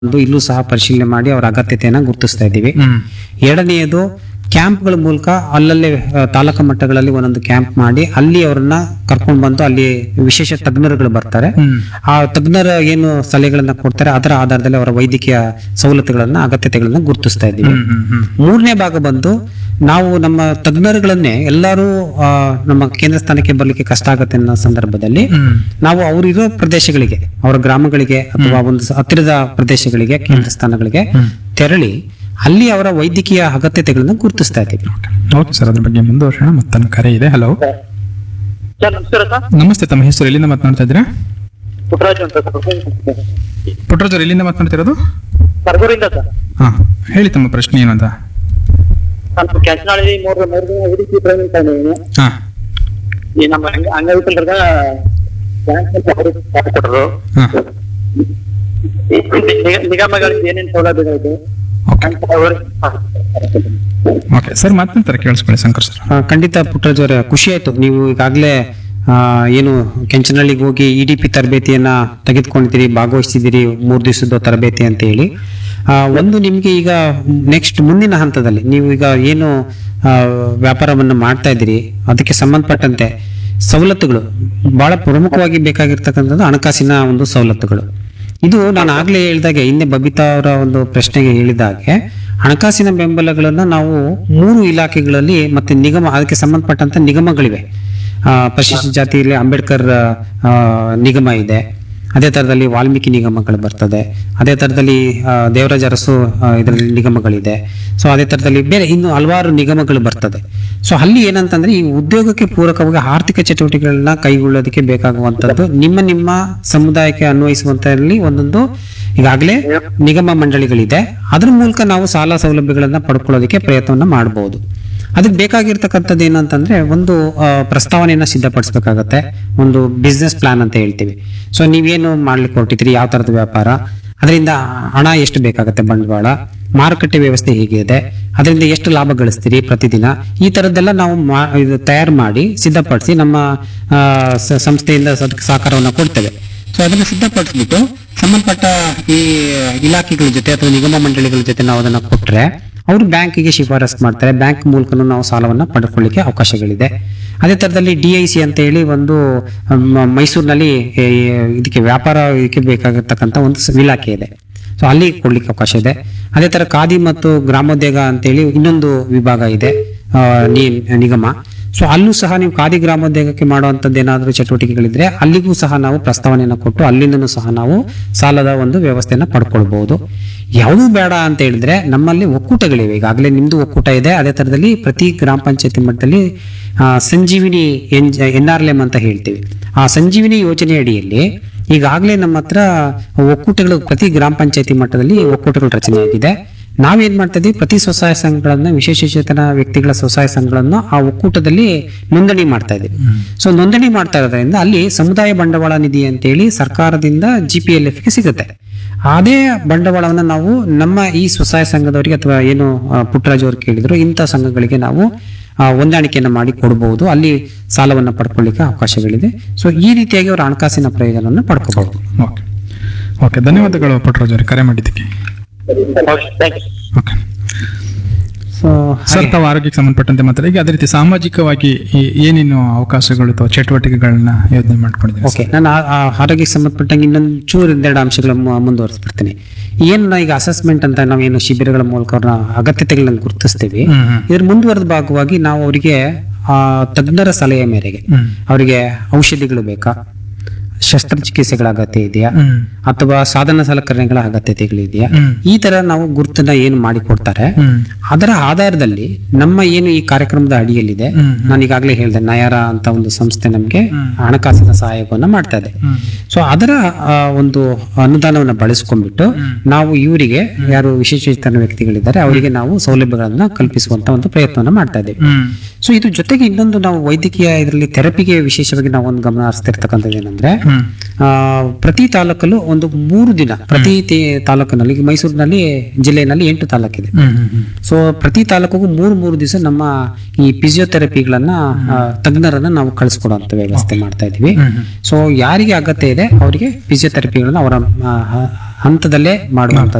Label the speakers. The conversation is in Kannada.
Speaker 1: ಒಂದು ಇಲ್ಲೂ ಸಹ ಪರಿಶೀಲನೆ ಮಾಡಿ ಅವರ ಅಗತ್ಯತೆಯನ್ನ ಗುರುತಿಸ್ತಾ ಇದ್ದೀವಿ. ಎರಡನೆಯದು ಕ್ಯಾಂಪ್ಗಳ ಮೂಲಕ ಅಲ್ಲಲ್ಲೇ ತಾಲೂಕು ಮಟ್ಟಗಳಲ್ಲಿ ಒಂದೊಂದು ಕ್ಯಾಂಪ್ ಮಾಡಿ ಅಲ್ಲಿ ಅವರನ್ನ ಕರ್ಕೊಂಡು ಬಂದು ಅಲ್ಲಿ ವಿಶೇಷ ತಜ್ಞರುಗಳು ಬರ್ತಾರೆ. ಆ ತಜ್ಞರ ಏನು ಸಲಹೆಗಳನ್ನ ಕೊಡ್ತಾರೆ ಅದರ ಆಧಾರದಲ್ಲಿ ಅವರ ವೈದ್ಯಕೀಯ ಸವಲತ್ತುಗಳನ್ನ ಅಗತ್ಯತೆಗಳನ್ನ ಗುರುತಿಸ್ತಾ ಇದ್ದೀವಿ. ಮೂರನೇ ಭಾಗ ಬಂದು ನಾವು ನಮ್ಮ ತಜ್ಞರುಗಳನ್ನೇ ಎಲ್ಲರೂ ನಮ್ಮ ಕೇಂದ್ರ ಸ್ಥಾನಕ್ಕೆ ಬರ್ಲಿಕ್ಕೆ ಕಷ್ಟ ಆಗತ್ತೆ ಅನ್ನೋ ಸಂದರ್ಭದಲ್ಲಿ ನಾವು ಅವರಿರೋ ಪ್ರದೇಶಗಳಿಗೆ, ಅವರ ಗ್ರಾಮಗಳಿಗೆ ಅಥವಾ ಒಂದು ಹತ್ತಿರದ ಪ್ರದೇಶಗಳಿಗೆ, ಕೇಂದ್ರ ಸ್ಥಾನಗಳಿಗೆ ತೆರಳಿ ಅಲ್ಲಿ ಅವರ ವೈದ್ಯಕೀಯ ಅಗತ್ಯತೆಗಳನ್ನ ಗುರುತಿಸ್ತಾ ಇದ್ದೀವಿ.
Speaker 2: ಓಕೆ ಸರ್, ಅದ್ರ ಬಗ್ಗೆ ಮುಂದುವರ್ಸೋಣ. ಮತ್ತೊಂದು ಕರೆ ಇದೆ. ಹಲೋ,
Speaker 3: ಸರ್ ನಮಸ್ಕಾರ ಸರ್.
Speaker 2: ನಮಸ್ತೆ. ತಮ್ಮ ಹೆಸರು, ಎಲ್ಲಿಂದ ಮಾತನಾಡ್ತಾ ಇದ್ದೀರಾ?
Speaker 3: ಪುಟ್ಟರಾಜು ಅಂತ ಸರ್.
Speaker 2: ಪುಟ್ಟರಾಜ್ ಅವ್ರು, ಎಲ್ಲಿಂದ ಮಾತನಾಡ್ತಿರೋದು?
Speaker 3: ಕರ್ಗೂರಿಂದ ಸರ್.
Speaker 2: ಹಾ, ಹೇಳಿ ತಮ್ಮ ಪ್ರಶ್ನೆ ಏನು ಅಂತ.
Speaker 3: ನಾನು ಕ್ಯಾಚನಾಳಿ ಮೂರು ದಿನ ಹುಡುಕಿ ಟ್ರೈನಿಂಗ್ ತಗೊಂಡಿದ್ದೀನಿ.
Speaker 2: ಹಾ,
Speaker 3: ಈ ನಮ್ಮ ಅಂಗವಿಕಲರಿಗೆ ಬ್ಯಾಂಕ್ ಕೊಟ್ಟರು.
Speaker 2: ಹಾ,
Speaker 3: ನಿಗಮಗಳಿಗೆ ಏನೇನು ಸೌಲಭ್ಯಗಳಿದೆ
Speaker 2: ಓಕೆ ಸರ್, ಮಾತನಾಡ್ತಾರೆ, ಕೇಳಿಸ್ಕೊಳ್ಳಿ ಶಂಕರ್ ಸರ್.
Speaker 1: ಖಂಡಿತ ಪುಟ್ಟರಾಜ್ ಅವರೇ, ಖುಷಿ ಆಯ್ತು. ನೀವು ಈಗಾಗಲೇ ಏನು ಕೆಂಚನಹಳ್ಳಿಗೆ ಹೋಗಿ EDP ತರಬೇತಿಯನ್ನ ತೆಗೆದುಕೊಂಡಿದ್ದೀರಿ, ಭಾಗವಹಿಸಿದ್ದೀರಿ, 3 ದಿವಸದ ತರಬೇತಿ ಅಂತ ಹೇಳಿ. ಒಂದು ನಿಮ್ಗೆ ಈಗ ನೆಕ್ಸ್ಟ್ ಮುಂದಿನ ಹಂತದಲ್ಲಿ ನೀವು ಈಗ ಏನು ವ್ಯಾಪಾರವನ್ನು ಮಾಡ್ತಾ ಇದ್ದೀರಿ ಅದಕ್ಕೆ ಸಂಬಂಧಪಟ್ಟಂತೆ ಸವಲತ್ತುಗಳು ಬಹಳ ಪ್ರಮುಖವಾಗಿ ಬೇಕಾಗಿರ್ತಕ್ಕಂಥದ್ದು ಹಣಕಾಸಿನ ಒಂದು ಸವಲತ್ತುಗಳು. ಇದು ನಾನು ಆಗ್ಲೇ ಹೇಳಿದಾಗೆ, ಹಿಂದೆ ಬಬಿತಾ ಅವರ ಒಂದು ಪ್ರಶ್ನೆಗೆ ಹೇಳಿದಾಗೆ, ಹಣಕಾಸಿನ ಬೆಂಬಲಗಳನ್ನ ನಾವು 3 ಇಲಾಖೆಗಳಲ್ಲಿ ಮತ್ತೆ ನಿಗಮ, ಅದಕ್ಕೆ ಸಂಬಂಧಪಟ್ಟಂತ ನಿಗಮಗಳಿವೆ. ಪರಿಶಿಷ್ಟ ಜಾತಿಯಲ್ಲಿ ಅಂಬೇಡ್ಕರ್ ನಿಗಮ ಇದೆ, ಅದೇ ತರದಲ್ಲಿ ವಾಲ್ಮೀಕಿ ನಿಗಮಗಳು ಬರ್ತದೆ, ಅದೇ ತರದಲ್ಲಿ ದೇವರಾಜ ಅರಸು ಇದರಲ್ಲಿ ನಿಗಮಗಳಿದೆ. ಸೊ ಅದೇ ತರದಲ್ಲಿ ಬೇರೆ ಇನ್ನು ಹಲವಾರು ನಿಗಮಗಳು ಬರ್ತದೆ. ಸೊ ಅಲ್ಲಿ ಏನಂತಂದ್ರೆ ಈ ಉದ್ಯೋಗಕ್ಕೆ ಪೂರಕವಾಗಿ ಆರ್ಥಿಕ ಚಟುವಟಿಕೆಗಳನ್ನ ಕೈಗೊಳ್ಳೋದಕ್ಕೆ ಬೇಕಾಗುವಂತದ್ದು ನಿಮ್ಮ ಸಮುದಾಯಕ್ಕೆ ಅನ್ವಯಿಸುವಂತಲ್ಲಿ ಒಂದೊಂದು ಈಗಾಗಲೇ ನಿಗಮ ಮಂಡಳಿಗಳಿದೆ. ಅದ್ರ ಮೂಲಕ ನಾವು ಸಾಲ ಸೌಲಭ್ಯಗಳನ್ನ ಪಡ್ಕೊಳ್ಳೋದಕ್ಕೆ ಪ್ರಯತ್ನವನ್ನ ಮಾಡಬಹುದು. ಅದಕ್ಕೆ ಬೇಕಾಗಿರ್ತಕ್ಕಂಥದ್ದು ಏನಂತಂದ್ರೆ ಒಂದು ಪ್ರಸ್ತಾವನೆಯನ್ನ ಸಿದ್ಧಪಡಿಸಬೇಕಾಗತ್ತೆ, ಒಂದು ಬಿಸ್ನೆಸ್ ಪ್ಲಾನ್ ಅಂತ ಹೇಳ್ತೀವಿ. ಸೊ ನೀವೇನು ಮಾಡ್ಲಿಕ್ಕೆ ಹೊರಟಿದ್ರಿ, ಯಾವ ತರದ ವ್ಯಾಪಾರ, ಅದರಿಂದ ಹಣ ಎಷ್ಟು ಬೇಕಾಗತ್ತೆ, ಬಂಡವಾಳ, ಮಾರುಕಟ್ಟೆ ವ್ಯವಸ್ಥೆ ಹೇಗಿದೆ, ಅದರಿಂದ ಎಷ್ಟು ಲಾಭ ಗಳಿಸ್ತೀರಿ ಪ್ರತಿದಿನ, ಈ ತರದ್ದೆಲ್ಲ ನಾವು ತಯಾರು ಮಾಡಿ ಸಿದ್ಧಪಡಿಸಿ ನಮ್ಮ ಸಂಸ್ಥೆಯಿಂದ ಸಹಕಾರವನ್ನು ಕೊಡ್ತೇವೆ. ಸೊ ಅದನ್ನು ಸಿದ್ಧಪಡಿಸ್ಬಿಟ್ಟು ಸಂಬಂಧಪಟ್ಟ ಈ ಇಲಾಖೆಗಳ ಜೊತೆ ಅಥವಾ ನಿಗಮ ಮಂಡಳಿಗಳ ಜೊತೆ ನಾವು ಅದನ್ನ ಕೊಟ್ರೆ ಅವರು ಬ್ಯಾಂಕಿಗೆ ಶಿಫಾರಸ್ ಮಾಡ್ತಾರೆ. ಬ್ಯಾಂಕ್ ಮೂಲಕನೂ ನಾವು ಸಾಲವನ್ನ ಪಡ್ಕೊಳ್ಳಿಕ್ಕೆ ಅವಕಾಶಗಳಿದೆ. ಅದೇ ತರದಲ್ಲಿ DIC ಅಂತ ಹೇಳಿ ಒಂದು ಮೈಸೂರಿನಲ್ಲಿ ಇದಕ್ಕೆ ವ್ಯಾಪಾರ ಇದಕ್ಕೆ ಬೇಕಾಗಿರ್ತಕ್ಕಂಥ ಒಂದು ಇಲಾಖೆ ಇದೆ. ಸೊ ಅಲ್ಲಿ ಕೊಡ್ಲಿಕ್ಕೆ ಅವಕಾಶ ಇದೆ. ಅದೇ ತರ ಖಾದಿ ಮತ್ತು ಗ್ರಾಮೋದ್ಯೋಗ ಅಂತೇಳಿ ಇನ್ನೊಂದು ವಿಭಾಗ ಇದೆ, ನಿಗಮ. ಸೊ ಅಲ್ಲೂ ಸಹ ನೀವು ಖಾದಿ ಗ್ರಾಮೋದ್ಯೋಗಕ್ಕೆ ಮಾಡುವಂತದ್ದು ಏನಾದರೂ ಚಟುವಟಿಕೆಗಳಿದ್ರೆ ಅಲ್ಲಿಗೂ ಸಹ ನಾವು ಪ್ರಸ್ತಾವನೆಯನ್ನು ಕೊಟ್ಟು ಅಲ್ಲಿಂದನೂ ಸಹ ನಾವು ಸಾಲದ ಒಂದು ವ್ಯವಸ್ಥೆಯನ್ನ ಪಡ್ಕೊಳ್ಬಹುದು. ಯಾವುದೂ ಬೇಡ ಅಂತ ಹೇಳಿದ್ರೆ ನಮ್ಮಲ್ಲಿ ಒಕ್ಕೂಟಗಳಿವೆ. ಈಗಾಗಲೇ ನಿಮ್ದು ಒಕ್ಕೂಟ ಇದೆ. ಅದೇ ತರದಲ್ಲಿ ಪ್ರತಿ ಗ್ರಾಮ ಪಂಚಾಯತಿ ಮಟ್ಟದಲ್ಲಿ ಸಂಜೀವಿನಿ NRLM ಅಂತ ಹೇಳ್ತೀವಿ. ಆ ಸಂಜೀವಿನಿ ಯೋಜನೆ ಅಡಿಯಲ್ಲಿ ಈಗಾಗಲೇ ನಮ್ಮ ಹತ್ರ ಒಕ್ಕೂಟಗಳು ಪ್ರತಿ ಗ್ರಾಮ ಪಂಚಾಯತಿ ಮಟ್ಟದಲ್ಲಿ ಒಕ್ಕೂಟಗಳು ರಚನೆಯಾಗಿದೆ. ನಾವೇನ್ ಮಾಡ್ತಾ ಇದೀವಿ, ಪ್ರತಿ ಸ್ವಸಹಾಯ ಸಂಘಗಳನ್ನ, ವಿಶೇಷಚೇತನ ವ್ಯಕ್ತಿಗಳ ಸ್ವಸಹಾಯ ಸಂಘಗಳನ್ನು ಆ ಒಕ್ಕೂಟದಲ್ಲಿ ನೋಂದಣಿ ಮಾಡ್ತಾ ಇದೀವಿ. ಸೊ ನೋಂದಣಿ ಮಾಡ್ತಾ ಇರೋದ್ರಿಂದ ಅಲ್ಲಿ ಸಮುದಾಯ ಬಂಡವಾಳ ನಿಧಿ ಅಂತೇಳಿ ಸರ್ಕಾರದಿಂದ GPLFಗೆ ಸಿಗುತ್ತೆ. ಅದೇ ಬಂಡವಾಳವನ್ನ ನಾವು ನಮ್ಮ ಈ ಸ್ವಸಹಾಯ ಸಂಘದವರಿಗೆ ಅಥವಾ ಏನು ಪುಟ್ಟರಾಜ್ ಅವರು ಕೇಳಿದ್ರು ಇಂಥ ಸಂಘಗಳಿಗೆ ನಾವು ಹೊಂದಾಣಿಕೆಯನ್ನು ಮಾಡಿ ಕೊಡಬಹುದು. ಅಲ್ಲಿ ಸಾಲವನ್ನ ಪಡ್ಕೊಳ್ಳಿಕ್ಕೆ ಅವಕಾಶಗಳಿದೆ. ಸೊ ಈ ರೀತಿಯಾಗಿ ಅವರ ಹಣಕಾಸಿನ ಪ್ರಯೋಜನವನ್ನು ಪಡ್ಕೋಬಹುದು.
Speaker 2: ಓಕೆ ಓಕೆ, ಧನ್ಯವಾದಗಳು ಪುಟ್ಟರಾಜ್ ಅವರೇ, ಕರೆ ಮಾಡಿದ್ದಕ್ಕೆ. ಓಕೆ ಸರ್, ತಾವು ಆರೋಗ್ಯಕ್ಕೆ ಸಂಬಂಧಪಟ್ಟಂತೆ ಮಾತ್ರ ಈಗ ಅದೇ ರೀತಿ ಸಾಮಾಜಿಕವಾಗಿ ಏನೇನು ಅವಕಾಶಗಳು ಅಥವಾ ಚಟುವಟಿಕೆಗಳನ್ನ ಯೋಜನೆ ಮಾಡ್ಕೊಂಡಿದ್ದೀವಿ?
Speaker 1: ಓಕೆ, ನಾನು ಆರೋಗ್ಯಕ್ಕೆ ಸಂಬಂಧಪಟ್ಟಂಗೆ ಇನ್ನೊಂದು ಚೂರು 2 ಅಂಶಗಳ ಮುಂದುವರಿಸ್ಬಿಡ್ತೀನಿ. ಏನು ಈಗ ಅಸೆಸ್ಮೆಂಟ್ ಅಂತ ನಾವೇನು ಶಿಬಿರಗಳ ಮೂಲಕ ಅವ್ರನ್ನ ಅಗತ್ಯತೆಗಳನ್ನ ಗುರುತಿಸ್ತೀವಿ. ಇದ್ರ ಮುಂದುವರೆದ ಭಾಗವಾಗಿ ನಾವು ಅವರಿಗೆ ತಜ್ಞರ ಸಲಹೆ ಮೇರೆಗೆ ಅವರಿಗೆ ಔಷಧಿಗಳು ಬೇಕಾ, ಶಸ್ತ್ರಚಿಕಿತ್ಸೆಗಳ ಅಗತ್ಯ ಇದೆಯಾ, ಅಥವಾ ಸಾಧನ ಸಲಕರಣೆಗಳ ಅಗತ್ಯತೆಗಳಿದೆಯಾ, ಈ ತರ ನಾವು ಗುರುತನ್ನ ಏನು ಮಾಡಿಕೊಡ್ತಾರೆ ಅದರ ಆಧಾರದಲ್ಲಿ ನಮ್ಮ ಏನು ಈ ಕಾರ್ಯಕ್ರಮದ ಅಡಿಯಲ್ಲಿದೆ, ನಾನು ಈಗಾಗಲೇ ಹೇಳಿದೆ ನಯಾರ ಅಂತ ಒಂದು ಸಂಸ್ಥೆ ನಮ್ಗೆ ಹಣಕಾಸಿನ ಸಹಾಯವನ್ನ ಮಾಡ್ತಾ ಇದೆ. ಸೊ ಅದರ ಒಂದು ಅನುದಾನವನ್ನ ಬಳಸ್ಕೊಂಡ್ಬಿಟ್ಟು ನಾವು ಇವರಿಗೆ ಯಾರು ವಿಶೇಷಚೇತನ ವ್ಯಕ್ತಿಗಳಿದ್ದಾರೆ ಅವರಿಗೆ ನಾವು ಸೌಲಭ್ಯಗಳನ್ನ ಕಲ್ಪಿಸುವಂತ ಒಂದು ಪ್ರಯತ್ನವನ್ನ ಮಾಡ್ತಾ ಇದ್ದೇವೆ. ಸೊ ಇದು ಜೊತೆಗೆ ಇನ್ನೊಂದು ನಾವು ವೈದ್ಯಕೀಯ ಇದರಲ್ಲಿ ಥೆರಪಿಗೆ ವಿಶೇಷವಾಗಿ ನಾವು ಒಂದು ಗಮನ ಹರಿಸ್ತಿರ್ತಕ್ಕಂಥದ್ದು ಏನಂದ್ರೆ, ಪ್ರತಿ ತಾಲೂಕಲ್ಲೂ ಒಂದು 3 ದಿನ ಪ್ರತಿ ತಾಲೂಕಿನಲ್ಲಿ, ಈಗ ಮೈಸೂರಿನಲ್ಲಿ ಜಿಲ್ಲೆಯಲ್ಲಿ 8 ತಾಲೂಕಿದೆ. ಸೊ ಪ್ರತಿ ತಾಲೂಕಿಗೂ 3 ದಿವಸ ನಮ್ಮ ಈ ಫಿಸಿಯೋಥೆರಪಿಗಳನ್ನ ತಜ್ಞರನ್ನ ನಾವು ಕಳಿಸ್ಕೊಡುವಂತ ವ್ಯವಸ್ಥೆ ಮಾಡ್ತಾ ಇದೀವಿ. ಸೊ ಯಾರಿಗೆ ಅಗತ್ಯ ಇದೆ ಅವರಿಗೆ ಫಿಸಿಯೋಥೆರಪಿಗಳನ್ನ ಅವರ ಹಂತದಲ್ಲೇ ಮಾಡುವಂತ